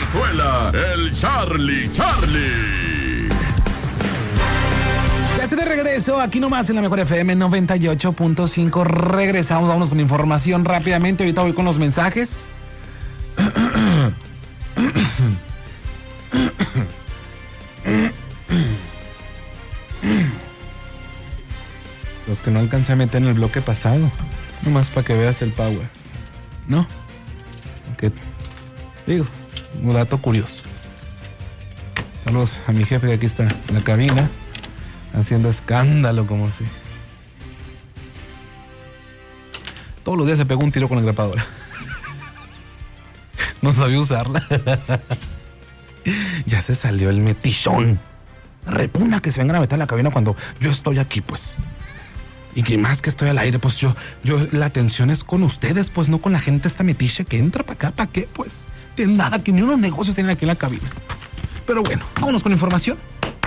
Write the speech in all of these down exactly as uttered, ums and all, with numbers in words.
Zarzuela, el Charlie Charlie. Ya estoy de regreso, aquí nomás en la Mejor F M noventa y ocho punto cinco. Regresamos, vamos con información rápidamente. Ahorita voy con los mensajes. Los que no alcancé a meter en el bloque pasado. Nomás para que veas el power. ¿No? Porque, digo, un dato curioso. Saludos a mi jefe que aquí está en la cabina, haciendo escándalo como si... Todos los días se pegó un tiro con la grapadora. No sabía usarla. Ya se salió el metichón. Repugna que se vengan a meter a la cabina cuando yo estoy aquí, pues. Y que más que estoy al aire, pues yo, yo, la atención es con ustedes, pues no con la gente esta metiche que entra para acá, ¿para qué? Pues, de nada, que ni unos negocios tienen aquí en la cabina. Pero bueno, vámonos con información.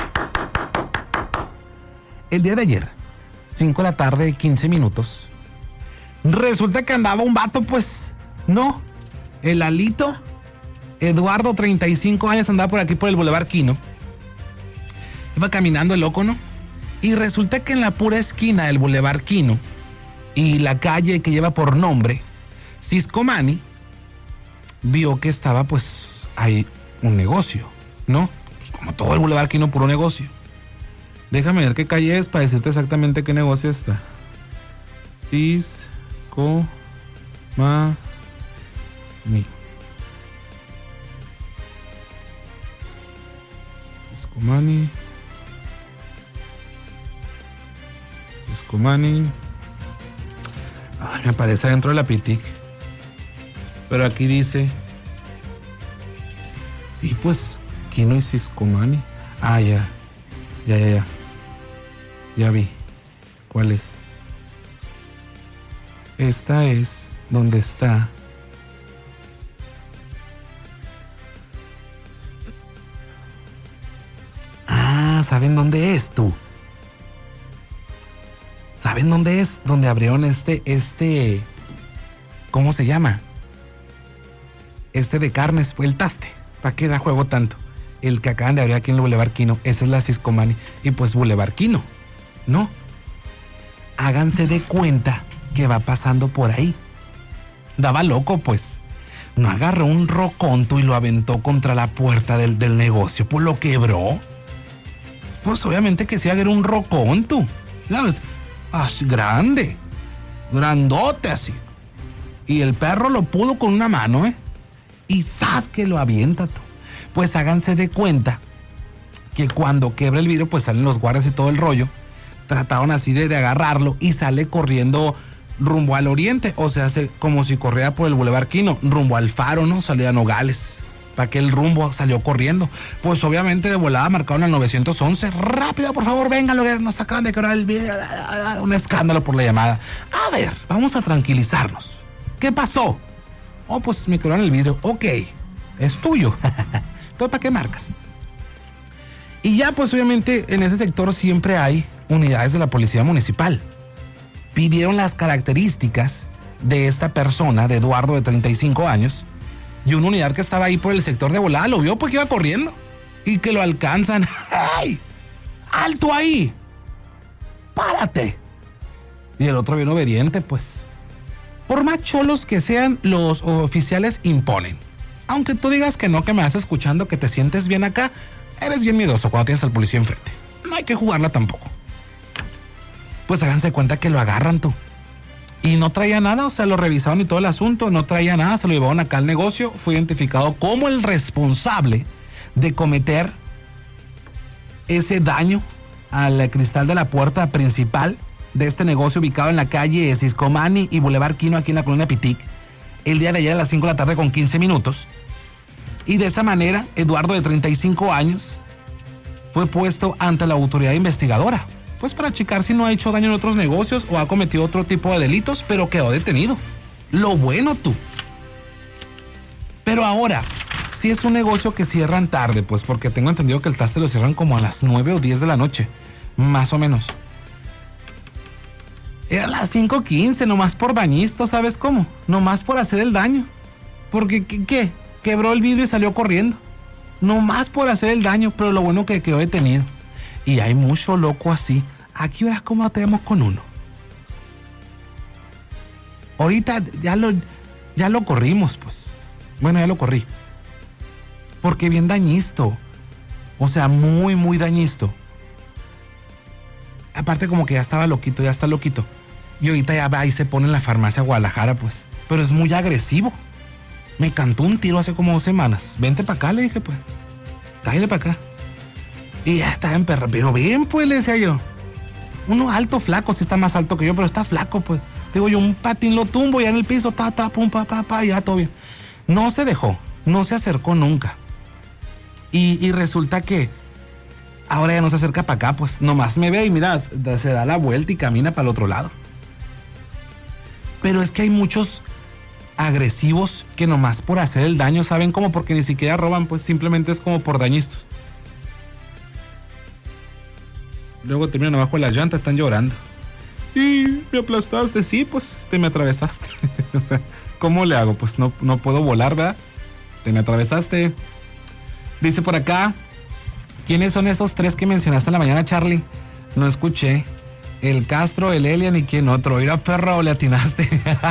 El día de ayer, cinco de la tarde, quince minutos, resulta que andaba un vato, pues, no, el Alito, Eduardo, treinta y cinco años, andaba por aquí por el Boulevard Quino. Iba caminando el loco, ¿no? Y resulta que en la pura esquina del Boulevard Quino y la calle que lleva por nombre Ciscomani, vio que estaba, pues, ahí un negocio, ¿no? Pues como todo el Boulevard Quino, puro negocio. Déjame ver qué calle es para decirte exactamente qué negocio está. Ciscomani. Ciscomani. Ciscomani. Ay, me aparece dentro de la Pitic. Pero aquí dice... Sí, pues, Quino y Ciscomani. Ah, ya. Ya, ya, ya. Ya vi. ¿Cuál es? Esta es donde está... Ah, ¿saben dónde es tú? ¿Saben dónde es? Donde abrieron este, este, ¿cómo se llama? Este de carnes, el Taste. ¿Para qué da juego tanto? El que acaban de abrir aquí en el Boulevard Quino, esa es la Ciscomani. Y pues Boulevard Quino, ¿no? Háganse de cuenta que va pasando por ahí. Daba loco, pues. No agarró un roconto y lo aventó contra la puerta del, del negocio, pues lo quebró. Pues obviamente que sí, era un roconto. Así grande, grandote así. Y el perro lo pudo con una mano, ¿eh? Y ¡zas! Que lo avienta tú. Pues háganse de cuenta que cuando quebra el vidrio, pues salen los guardias y todo el rollo. Trataron así de, de agarrarlo y sale corriendo rumbo al oriente. O sea, hace como si corriera por el Boulevard Quino, rumbo al Faro, ¿no? Salía a Nogales. Para que el rumbo salió corriendo. Pues obviamente de volada marcaron al nueve once. Rápido, por favor, vengan, lo que nos acaban de quebrar el vidrio. Un escándalo por la llamada. A ver, vamos a tranquilizarnos. ¿Qué pasó? Oh, pues me quebraron el vidrio. Ok, es tuyo. ¿Todo para qué marcas? Y ya, pues obviamente en ese sector siempre hay unidades de la policía municipal. Pidieron las características de esta persona, de Eduardo, de treinta y cinco años. Y una unidad que estaba ahí por el sector de volada lo vio porque iba corriendo. Y que lo alcanzan. ¡Ay! ¡Alto ahí! ¡Párate! Y el otro bien obediente, pues. Por más cholos que sean, los oficiales imponen. Aunque tú digas que no, que me vas escuchando, que te sientes bien acá, eres bien miedoso cuando tienes al policía enfrente. No hay que jugarla tampoco. Pues háganse cuenta que lo agarran tú. Y no traía nada, o sea, lo revisaron y todo el asunto, no traía nada, se lo llevaron acá al negocio, fue identificado como el responsable de cometer ese daño al cristal de la puerta principal de este negocio ubicado en la calle Ciscomani y Boulevard Quino, aquí en la colonia Pitic, el día de ayer a las cinco de la tarde con quince minutos. Y de esa manera, Eduardo, de treinta y cinco años, fue puesto ante la autoridad investigadora. Pues para checar si no ha hecho daño en otros negocios o ha cometido otro tipo de delitos, pero quedó detenido. Lo bueno tú. Pero ahora, si es un negocio que cierran tarde, pues porque tengo entendido que el Taste lo cierran como a las nueve o diez de la noche, más o menos. Era las cinco quince, nomás por dañisto, ¿sabes cómo? Nomás por hacer el daño. Porque, ¿qué? qué? quebró el vidrio y salió corriendo. No más por hacer el daño, pero lo bueno que quedó detenido. Y hay mucho loco así. Aquí verás cómo tenemos con uno. Ahorita ya lo, ya lo corrimos, pues. Bueno, ya lo corrí. Porque bien dañisto. O sea, muy, muy dañisto. Aparte como que ya estaba loquito, ya está loquito. Y ahorita ya va y se pone en la farmacia Guadalajara, pues. Pero es muy agresivo. Me cantó un tiro hace como dos semanas. Vente para acá, le dije, pues. Cállate para acá. Y ya está en perra. Pero bien, pues, le decía yo. Uno alto, flaco, sí está más alto que yo, pero está flaco, pues. Digo yo, un patín lo tumbo ya en el piso, ta, ta, pum, pa, pa, pa, ya todo bien. No se dejó, no se acercó nunca. Y, y resulta que ahora ya no se acerca para acá, pues nomás me ve y mira, se da la vuelta y camina para el otro lado. Pero es que hay muchos agresivos que nomás por hacer el daño, ¿saben cómo? Porque ni siquiera roban, pues simplemente es como por dañistos. Luego terminan abajo de las llantas, están llorando. Y me aplastaste, sí, pues te me atravesaste. O sea, ¿cómo le hago? Pues no, no puedo volar, ¿verdad? Te me atravesaste. Dice por acá, ¿quiénes son esos tres que mencionaste en la mañana, Charlie? No escuché. El Castro, el Elian y quién otro. Mira, perro, le atinaste.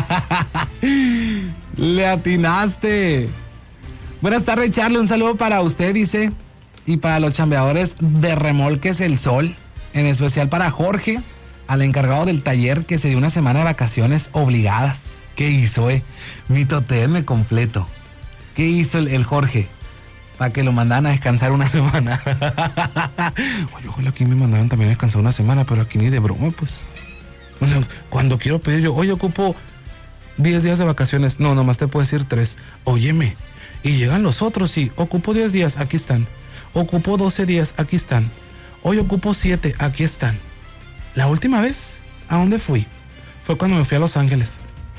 Le atinaste. Buenas tardes, Charlie. Un saludo para usted, dice. Y para los chambeadores de Remolques El Sol. En especial para Jorge, al encargado del taller que se dio una semana de vacaciones obligadas. ¿Qué hizo, eh? Mi totem completo. ¿Qué hizo el, el Jorge? Para que lo mandaran a descansar una semana. Oye, ojalá aquí me mandaran también a descansar una semana, pero aquí ni de broma, pues. Bueno, cuando quiero pedir yo, oye, ocupo diez días de vacaciones. No, nomás te puedo decir tres. Óyeme. Y llegan los otros, sí. Ocupo diez días, aquí están. Ocupo doce días, aquí están. Hoy ocupo siete, aquí están. La última vez, ¿a dónde fui? Fue cuando me fui a Los Ángeles.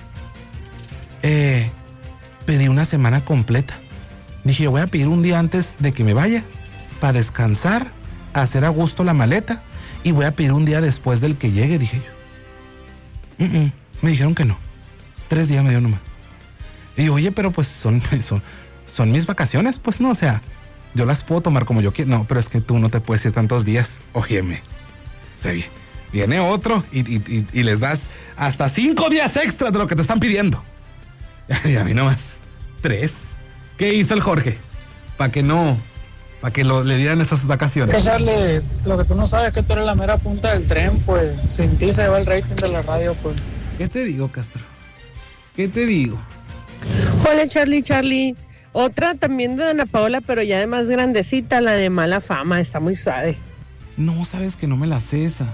Eh, pedí una semana completa. Dije, yo voy a pedir un día antes de que me vaya para descansar, hacer a gusto la maleta y voy a pedir un día después del que llegue, dije yo. Uh-uh. Me dijeron que no. Tres días me dio nomás. Y yo, oye, pero pues son, son, son mis vacaciones, pues no, o sea, yo las puedo tomar como yo quiero. No, pero es que tú no te puedes ir tantos días. Óyeme, se viene otro y, y, y, y les das hasta cinco días extras de lo que te están pidiendo. Y a mí nomás, tres. ¿Qué hizo el Jorge? Para que no, para que lo, le dieran esas vacaciones. Que Charlie, lo que tú no sabes es que tú eres la mera punta del tren, pues. Sin ti se va el rating de la radio, pues. ¿Qué te digo, Castro? ¿Qué te digo? Hola, Charlie, Charlie. Otra también de Ana Paola, pero ya de más grandecita, la de Mala Fama. Está muy suave. No, sabes que no me la sé esa.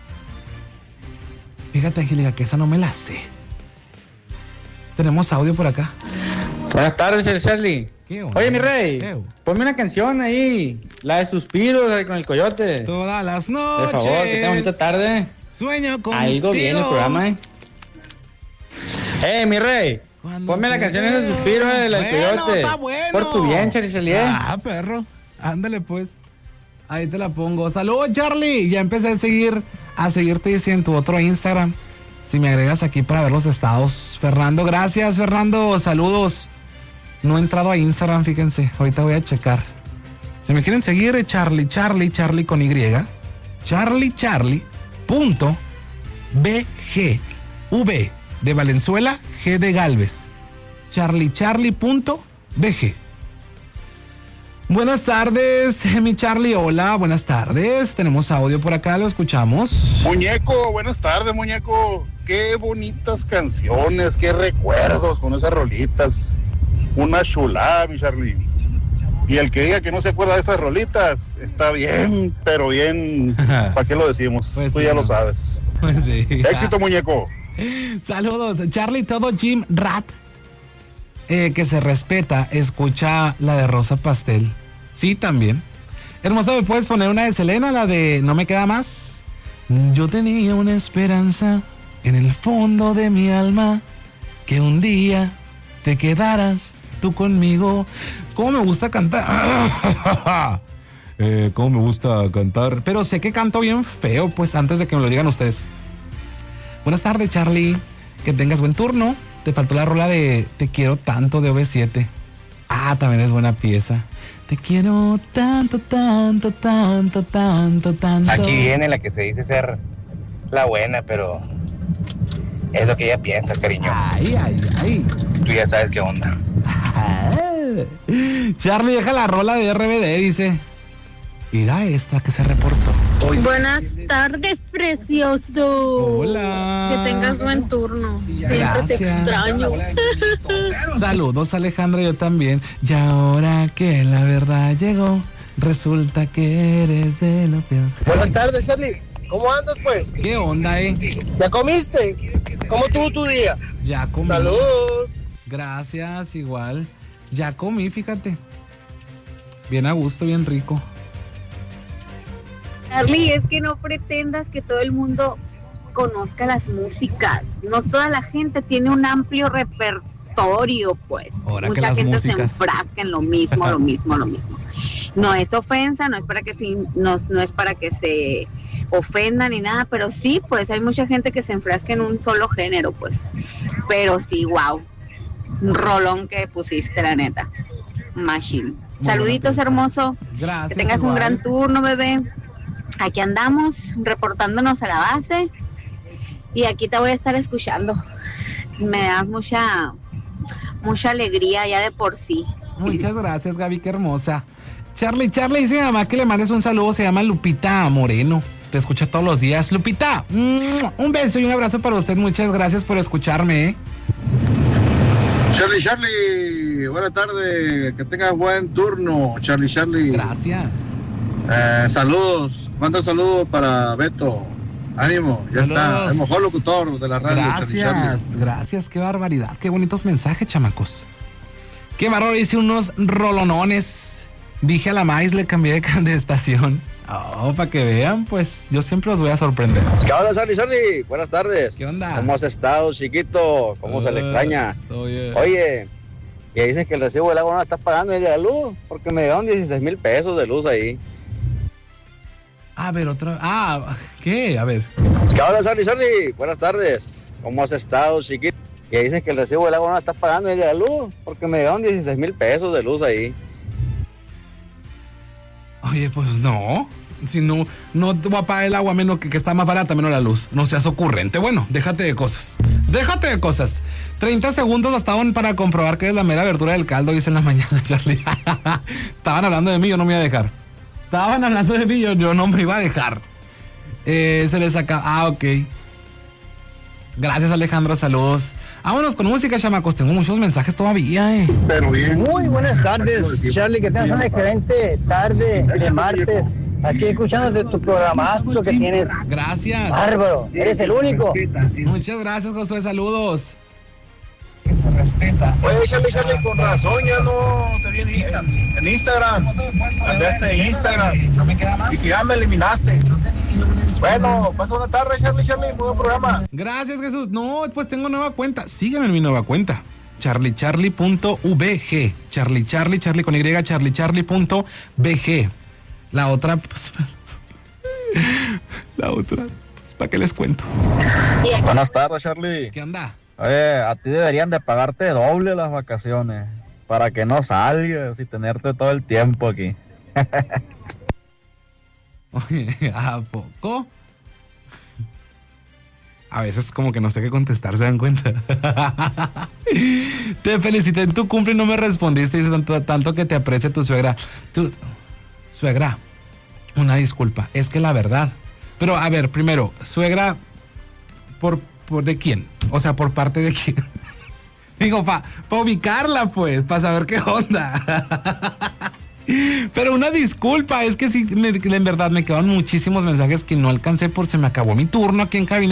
Fíjate, Angélica, que esa no me la sé. Tenemos audio por acá. Buenas tardes, Charlie. Oye, mi rey, ¿Qué? Ponme una canción ahí, la de Suspiros con el Coyote. Todas las noches. Por favor, que tenga bonita tarde. Sueño contigo. Algo viene el programa, eh. Eh, mi rey, ponme la canción de Suspiros de la del bueno, Coyote. Está bueno. Por tu bien, Charlie. Ah, perro. Ándale, pues. Ahí te la pongo. Saludos, Charlie. Ya empecé a seguir, a seguirte en tu otro Instagram. Si me agregas aquí para ver los estados. Fernando, gracias, Fernando. Saludos. No he entrado a Instagram, fíjense. Ahorita voy a checar. Si me quieren seguir, Charlie, Charlie, Charlie con Y. Charlie, Charlie, punto, B G, V de Valenzuela, G de Galvez. Charlie, Charlie, punto, B G. Buenas tardes, mi Charlie. Hola, buenas tardes. Tenemos audio por acá, lo escuchamos. Muñeco, buenas tardes, muñeco. Qué bonitas canciones, qué recuerdos con esas rolitas. Una chulada, mi Charlie. Y el que diga que no se acuerda de esas rolitas, está bien, pero bien, ¿para qué lo decimos? Pues Tú sí, ya ¿no? lo sabes. Pues sí. Éxito, muñeco. Saludos, Charlie, todo Jim Rat, eh, que se respeta, escucha la de Rosa Pastel. Sí, también. Hermosa, ¿me puedes poner una de Selena, la de No me queda más? Yo tenía una esperanza en el fondo de mi alma, que un día te quedaras tú conmigo. ¿Cómo me gusta cantar? eh, ¿Cómo me gusta cantar? Pero sé que canto bien feo, pues antes de que me lo digan ustedes. Buenas tardes, Charlie. Que tengas buen turno. Te faltó la rola de Te quiero tanto de O V siete. Ah, también es buena pieza. Te quiero tanto, tanto, tanto, tanto, tanto. Aquí viene la que se dice ser la buena, pero es lo que ella piensa, cariño. Ay, ay, ay. Tú ya sabes qué onda. Charlie, deja la rola de R B D, dice. Mira esta que se reportó. Hoy. Buenas tardes, precioso. Hola. Que tengas buen turno. Siempre Gracias. te extraño. Saludos, Alejandra, yo también. Y ahora que la verdad llegó, resulta que eres de lo peor. Buenas tardes, Charlie. ¿Cómo andas, pues? ¿Qué onda, eh? ¿Ya comiste? ¿Cómo estuvo tu día? Ya comí. Salud. Gracias, igual. Ya comí, fíjate. Bien a gusto, bien rico. Charlie, es que no pretendas que todo el mundo conozca las músicas. No toda la gente tiene un amplio repertorio, pues. Ahora que Mucha las gente se músicas. enfrasca en lo mismo, lo mismo, lo mismo. No es ofensa, no es para que se, no, no es para que se ofendan ni nada, pero sí, pues hay mucha gente que se enfrasca en un solo género, pues. Pero sí, wow. Un rolón que pusiste, la neta. Machine. Saluditos, hermoso. Gracias. Que tengas igual. un gran turno, bebé. Aquí andamos reportándonos a la base y aquí te voy a estar escuchando. Me da mucha mucha alegría ya de por sí. Muchas gracias, Gaby, qué hermosa. Charlie, Charlie dice a mamá que le mandes un saludo, se llama Lupita Moreno. Te escucha todos los días. Lupita, un beso y un abrazo para usted. Muchas gracias por escucharme, ¿eh? Charlie, Charlie, buenas tardes, que tengas buen turno, Charlie, Charlie. Gracias. Eh, saludos, manda saludos para Beto. Ánimo, ya Saludos. está, el mejor locutor de la radio. Gracias, Charlie, Charlie. gracias, qué barbaridad, qué bonitos mensajes, chamacos. Qué bárbaro, hice unos rolonones. Dije a la maíz, le cambié de, de estación. Oh, para que vean, pues yo siempre los voy a sorprender. ¿Qué onda, Charlie, Charlie? Buenas tardes. ¿Qué onda? ¿Cómo has estado, chiquito? ¿Cómo Uh, se le extraña? todo bien. Oye, que dicen que el recibo del agua no la estás pagando desde la luz, porque me dieron dieciséis mil pesos de luz ahí. A ver, otra. Ah, ¿qué? A ver. ¿Qué onda, Charlie, Charlie? Buenas tardes. ¿Cómo has estado, chiquito? Que dicen que el recibo del agua no la estás pagando desde la luz, porque me dieron dieciséis mil pesos de luz ahí. Oye, pues no. Si no, no te voy a pagar el agua menos que, que está más barata, menos la luz. No seas ocurrente. Bueno, déjate de cosas. Déjate de cosas. treinta segundos bastaban para comprobar que eres la mera verdura del caldo, dice en la mañana, Charlie. Estaban hablando de mí, yo no me iba a dejar. Estaban hablando de mí, yo, yo no me iba a dejar. Eh, se les acaba. Ah, ok. Gracias, Alejandro, saludos. Vámonos con música, chamacos. Tengo muchos mensajes todavía, eh. Pero bien. Muy buenas tardes, Charlie. Que tengas una excelente tarde de martes. Aquí escuchando de tu programazo que tienes. Gracias. Bárbaro, eres el único. Muchas gracias, Josué, saludos. Que se respeta. Oye, Charlie, Charlie, con razón, ya no te vi en, en Instagram. Cambiaste de Instagram. No me queda más. Y que ya me eliminaste. Bueno, pasa una tarde, Charlie, Charlie, muy buen programa. Gracias, Jesús. No, pues tengo nueva cuenta. Sígueme en mi nueva cuenta. charlie charlie punto v g. Charlie Charlie, Charlie con Y, charlie charlie punto v g. La otra, pues. La otra, pues, ¿para qué les cuento? Buenas tardes, Charlie. ¿Qué onda? Oye, a ti deberían de pagarte doble las vacaciones, para que no salgas y tenerte todo el tiempo aquí. Oye, ¿a poco? A veces como que no sé qué contestar, ¿se dan cuenta? Te felicité en tu cumple y no me respondiste. Dice tanto, tanto que te aprecia tu suegra. Tu suegra, una disculpa. Es que la verdad. Pero a ver, primero, suegra, ¿por, por de quién? O sea, ¿por parte de quién? Digo, para pa ubicarla, pues, para saber qué onda. Pero una disculpa, es que sí, me, en verdad me quedaron muchísimos mensajes que no alcancé por se me acabó mi turno aquí en cabina.